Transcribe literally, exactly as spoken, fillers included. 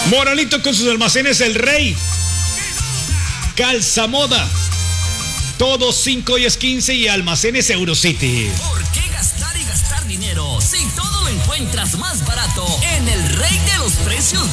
Moralito con sus almacenes El Rey. Calza Moda. Todo cinco y es quince y almacenes Eurocity. ¿Por qué gastar y gastar dinero si todo lo encuentras más barato en El Rey de los Precios